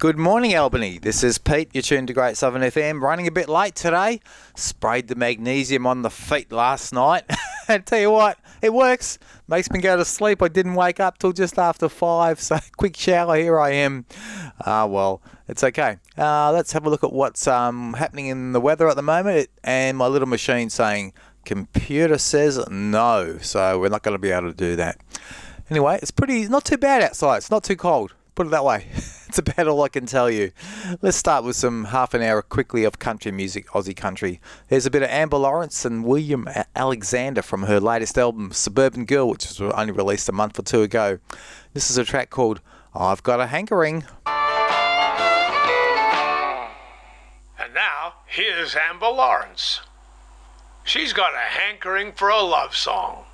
Good morning, Albany. This is Pete. You're tuned to Great Southern FM. Running a bit late today. Sprayed the magnesium on the feet last night. I tell you what, it works. Makes me go to sleep. I didn't wake up till just after 5, so quick shower, here I am. Well, it's okay. Let's have a look at what's happening in the weather at the moment. And my little machine saying, computer says no, so we're not going to be able to do that. Anyway, it's not too bad outside. It's not too cold. Put it that way. It's about all I can tell you. Let's start with some half an hour quickly of country music, Aussie country. There's a bit of Amber Lawrence and William Alexander from her latest album, Suburban Girl, which was only released a month or two ago. This is a track called I've Got a Hankering. And now, here's Amber Lawrence. She's got a hankering for a love song.